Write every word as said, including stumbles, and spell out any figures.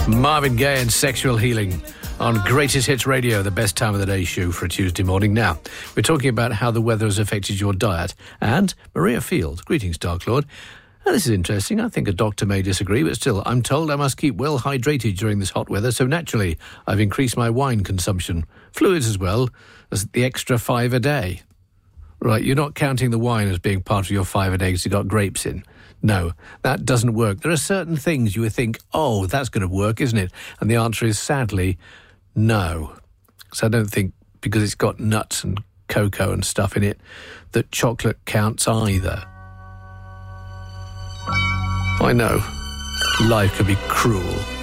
Marvin Gaye and Sexual Healing on Greatest Hits Radio, the best time of the day show for a Tuesday morning. Now, we're talking about how the weather has affected your diet. And Maria Field, greetings, Dark Lord. Now, this is interesting. I think a doctor may disagree, but still, I'm told I must keep well hydrated during this hot weather, so naturally, I've increased my wine consumption. Fluids as well as the extra five a day. Right, you're not counting the wine as being part of your five a day because you've got grapes in. No, that doesn't work. There are certain things you would think, oh, that's going to work, isn't it? And the answer is, sadly, no. So I don't think, because it's got nuts and cocoa and stuff in it, that chocolate counts either. I know, life can be cruel.